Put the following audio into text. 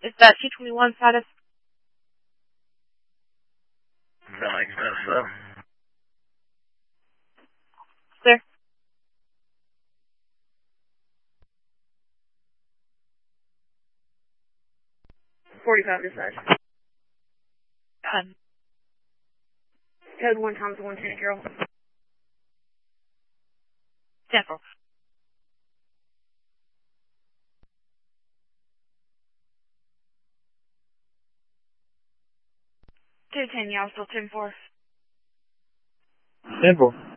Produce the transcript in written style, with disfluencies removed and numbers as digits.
Is that T21 status? I guess so. Clear. 45 dispatch. Code 1 times 1, Lieutenant Carroll. Central. 210, yeah, I'm still 10-4. 10-4.